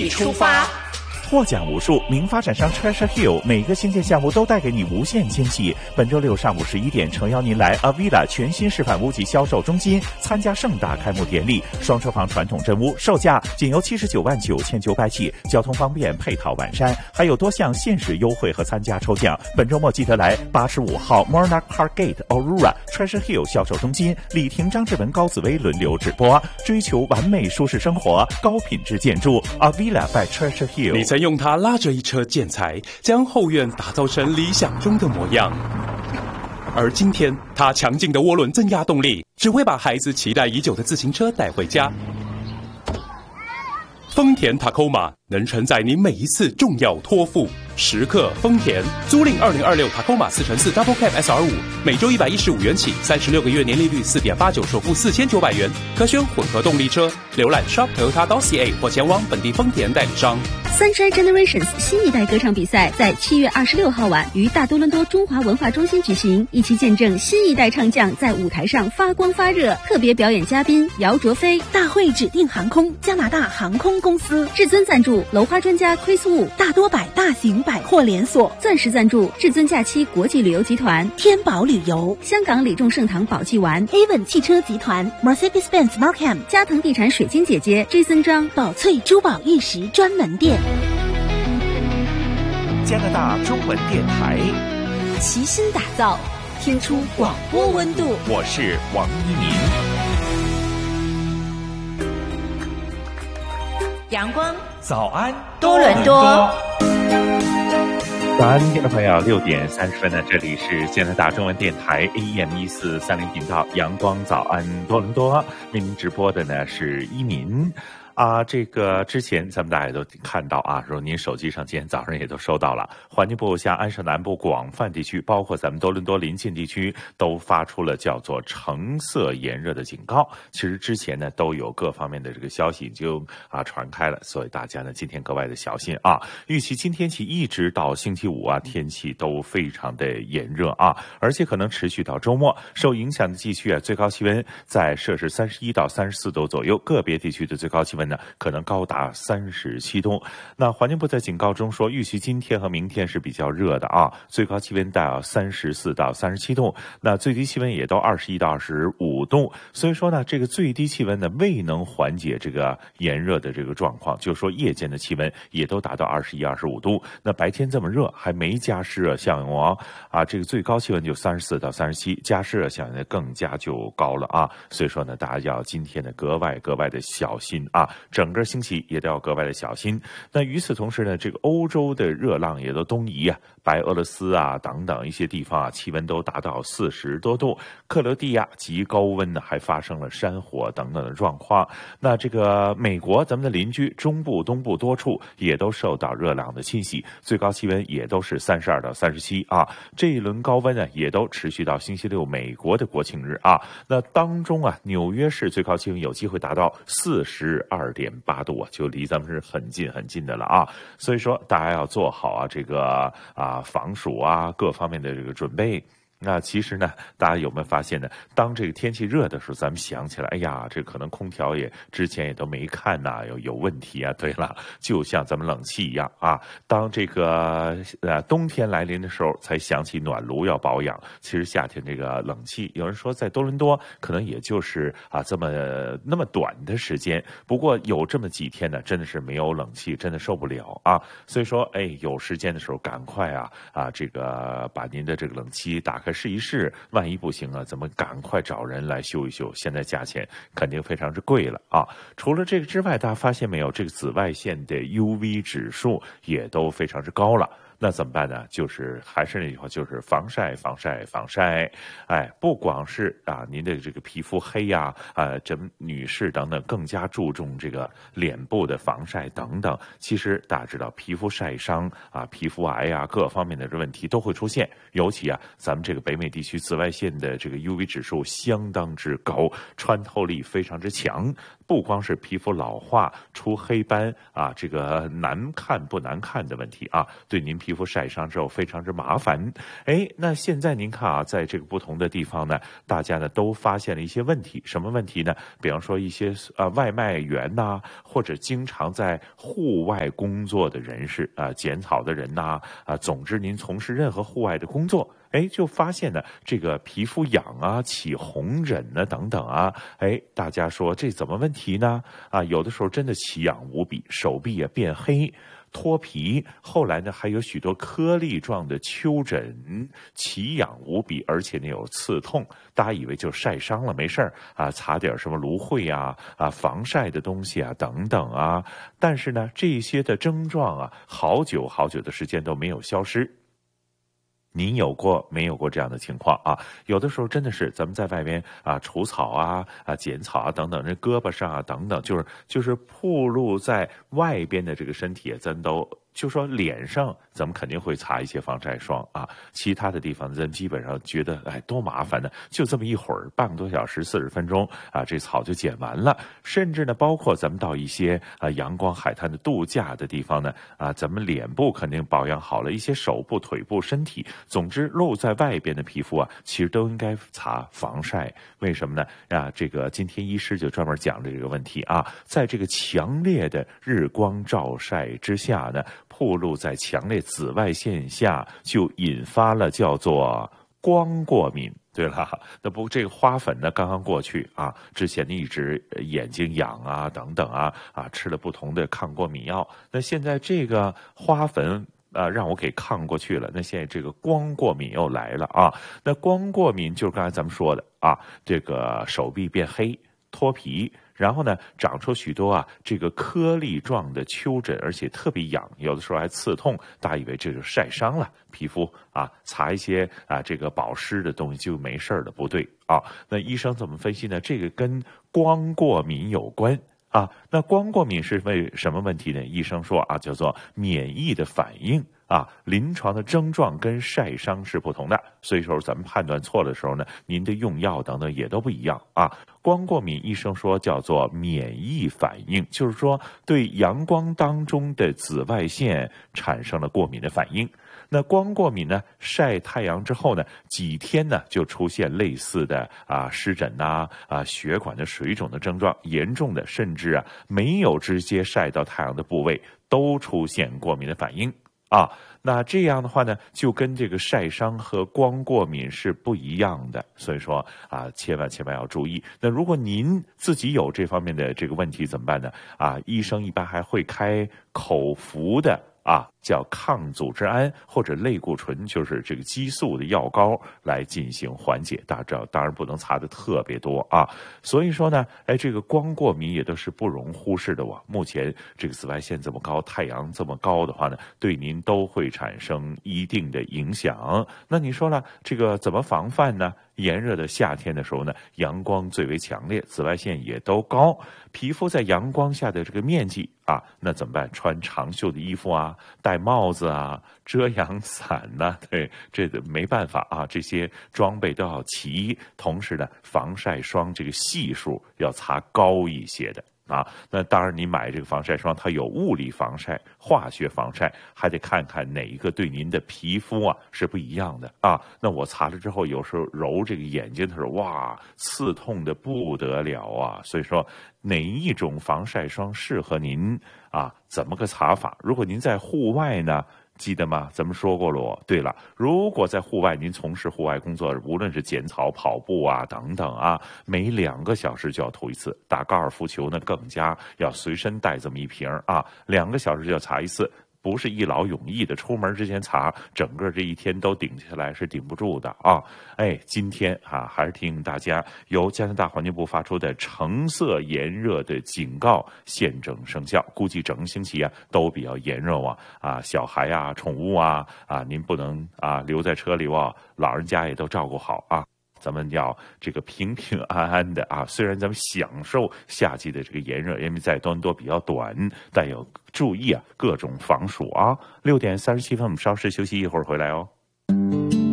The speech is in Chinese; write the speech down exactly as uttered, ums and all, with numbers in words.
出发。 获奖无数，名发展商 Treasure Hill 每个新建项目都带给你无限惊喜。本周六上午十一点，诚邀您来 Avila 全新示范屋及销售中心参加盛大开幕典礼。双车房传统真屋售价仅由七十九万九千九百起，交通方便，配套完善，还有多项限时优惠和参加抽奖。本周末记得来八十五号 Monarch Park Gate Aurora Treasure Hill 销售中心，李婷、张志文、高紫薇轮流直播，追求完美舒适生活，高品质建筑 Avila by Treasure Hill。 你曾用它拉着一车建材，将后院打造成理想中的模样。而今天，它强劲的涡轮增压动力，只会把孩子期待已久的自行车带回家。丰田 Tacoma 能承载你每一次重要托付。时刻丰田，租赁二零二六 Tacoma 四乘四 Double Cab S R 五，每周一百一十五元起，三十六个月年利率四点八九，首付四千九百元，可选混合动力车。浏览 shop toyota dot c a 或前往本地丰田代理商。 Sunshine Generations 新一代歌唱比赛在七月二十六号晚于大多伦多中华文化中心举行，一起见证新一代唱将在舞台上发光发热。特别表演嘉宾姚卓飞， 大会指定航空加拿大航空公司， 至尊赞助楼花专家 Chris Wu， 大多百大型百货连锁， 钻石赞助至尊假期国际旅游集团， 天宝旅游， 香港李众盛堂宝记丸 ，Avon 汽车集团 ，Mercedes-Benz Markham， 加藤地产水晶姐姐 Jason 张， 宝翠珠宝玉石专门店。 加拿大中文电台齐心打造，听出广播温度。 我是王一民。阳光早安多伦多。 早安，听众朋友，六点三十分呢，这里是加拿大中文电台 A M 一四三零频道，阳光早安多伦多，为您直播的呢是一民。啊，这个之前咱们大家都看到啊，说您手机上今天早上也都收到了，环境部向安省南部广泛地区，包括咱们多伦多邻近地区，都发出了叫做橙色炎热的警告。其实之前呢都有各方面的这个消息就啊传开了，所以大家呢今天格外的小心啊。预期今天起一直到星期五啊，天气都非常的炎热啊，而且可能持续到周末。受影响的地区啊，最高气温在摄氏三十一到三十四度左右，个别地区的最高气温呢可能高达三十七度。那环境部在警告中说，预期今天和明天是比较热的啊，最高气温到三十四到三十七度，那最低气温也都二十一到二十五度。所以说呢，这个最低气温呢未能缓解这个炎热的这个状况，就是说夜间的气温也都达到二十一、二十五度。那白天这么热，还没加湿热像哦啊，这个最高气温就三十四到三十七，加湿热像呢更加就高了啊。所以说呢，大家要今天的格外格外的小心啊。整个星期也都要格外的小心。那与此同时呢，这个欧洲的热浪也都东移啊，白俄罗斯啊等等一些地方啊，气温都达到四十多度。克罗地亚极高温呢，还发生了山火等等的状况。那这个美国咱们的邻居中部、东部多处也都受到热浪的侵袭，最高气温也都是三十二到三十七啊。这一轮高温呢，也都持续到星期六美国的国庆日啊。那当中啊，纽约市最高气温有机会达到四十二点八度啊，就离咱们是很近很近的了啊。所以说大家要做好啊这个啊防暑啊各方面的这个准备。那其实呢，大家有没有发现呢？当这个天气热的时候，咱们想起来，哎呀，这可能空调也之前也都没看呐、啊，有有问题啊。对了，就像咱们冷气一样啊，当这个呃冬天来临的时候，才想起暖炉要保养。其实夏天这个冷气，有人说在多伦多可能也就是啊这么那么短的时间，不过有这么几天呢，真的是没有冷气，真的受不了啊。所以说，哎，有时间的时候赶快啊啊这个把您的这个冷气打开。试一试，万一不行啊，咱们赶快找人来修一修。现在价钱肯定非常之贵了啊！除了这个之外，大家发现没有，这个紫外线的 U V 指数也都非常之高了。那怎么办呢？就是还是那句话，就是防晒、防晒、防晒。哎，不光是啊，您的这个皮肤黑呀、啊，呃，这女士等等更加注重这个脸部的防晒等等。其实大家知道，皮肤晒伤啊、皮肤癌呀、各方面的这问题都会出现。尤其啊，咱们这个北美地区紫外线的这个 U V 指数相当之高，穿透力非常之强。 不光是皮肤老化出黑斑啊，这个难看不难看的问题啊，对您皮肤晒伤之后非常之麻烦。哎，那现在您看啊，在这个不同的地方呢，大家呢都发现了一些问题，什么问题呢？比方说一些呃外卖员呐、啊，或者经常在户外工作的人士啊、呃，剪草的人呐、啊，啊，总之您从事任何户外的工作。哎，就发现呢，这个皮肤痒啊、起红疹呢等等啊，哎，大家说这怎么问题呢？啊，有的时候真的起痒无比，手臂也变黑、脱皮，后来呢还有许多颗粒状的丘疹，起痒无比，而且呢有刺痛。大家以为就晒伤了，没事儿啊，擦点什么芦荟啊、啊防晒的东西啊等等啊，但是呢这些的症状啊，好久好久的时间都没有消失。您有过没有过这样的情况啊？有的时候真的是咱们在外边啊除草啊啊剪草啊等等，这胳膊上啊等等，就是就是暴露在外边的这个身体，咱都就说脸上咱们肯定会擦一些防晒霜啊，其他的地方咱基本上觉得哎多麻烦呢，就这么一会儿，半个多小时四十分钟啊，这草就剪完了。甚至呢，包括咱们到一些啊阳光海滩的度假的地方呢啊，咱们脸部肯定保养好了，一些手部、腿部、身体。总之，露在外边的皮肤啊，其实都应该擦防晒。为什么呢？啊，这个今天医师就专门讲了这个问题啊，在这个强烈的日光照晒之下呢，暴露在强烈紫外线下，就引发了叫做光过敏。对了，那不这个花粉呢刚刚过去啊，之前呢一直眼睛痒啊等等啊啊，吃了不同的抗过敏药，那现在这个花粉。啊，让我给抗过去了。那现在这个光过敏又来了啊！那光过敏就是刚才咱们说的啊，这个手臂变黑、脱皮，然后呢长出许多啊这个颗粒状的丘疹，而且特别痒，有的时候还刺痛。大家以为这就晒伤了，皮肤啊擦一些啊这个保湿的东西就没事了，不对啊。那医生怎么分析呢？这个跟光过敏有关。啊，那光过敏是为什么问题呢？医生说啊，叫做免疫的反应啊，临床的症状跟晒伤是不同的，所以说咱们判断错的时候呢，您的用药等等也都不一样啊。光过敏，医生说叫做免疫反应，就是说对阳光当中的紫外线产生了过敏的反应。那光过敏呢，晒太阳之后呢，几天呢就出现类似的啊湿疹呐 啊, 啊血管的水肿的症状，严重的甚至啊没有直接晒到太阳的部位都出现过敏的反应啊。那这样的话呢，就跟这个晒伤和光过敏是不一样的，所以说啊，千万千万要注意。那如果您自己有这方面的这个问题怎么办呢？啊，医生一般还会开口服的。啊，叫抗组织胺或者类固醇，就是这个激素的药膏来进行缓解。大家知道，当然不能擦的特别多啊。所以说呢，哎，这个光过敏也都是不容忽视的哇。目前这个紫外线这么高，太阳这么高的话呢，对您都会产生一定的影响。那你说了，这个怎么防范呢？炎热的夏天的时候呢，阳光最为强烈，紫外线也都高，皮肤在阳光下的这个面积啊，那怎么办？穿长袖的衣服啊，戴帽子啊，遮阳伞呐、啊，对，这没办法啊，这些装备都要齐。同时呢，防晒霜这个系数要擦高一些的。啊，那当然，你买这个防晒霜，它有物理防晒、化学防晒，还得看看哪一个对您的皮肤啊是不一样的啊。那我擦了之后，有时候揉这个眼睛的时候，哇，刺痛的不得了啊。所以说，哪一种防晒霜适合您啊？怎么个擦法？如果您在户外呢？记得吗？咱们说过了。对了，如果在户外您从事户外工作，无论是剪草、跑步啊等等啊，每两个小时就要涂一次。打高尔夫球呢，更加要随身带这么一瓶啊，两个小时就要擦一次。不是一劳永逸的，出门之前擦，整个这一天都顶下来是顶不住的啊！哎，今天啊，还是提醒大家，由加拿大环境部发出的橙色炎热的警告现正生效，估计整个星期啊都比较炎热啊啊，小孩啊、宠物啊啊，您不能啊留在车里啊，老人家也都照顾好啊。咱们要这个平平安安的啊！虽然咱们享受夏季的这个炎热，因为在多伦多比较短，但要注意啊，各种防暑啊。六点三十七分，我们稍事休息一会儿回来哦。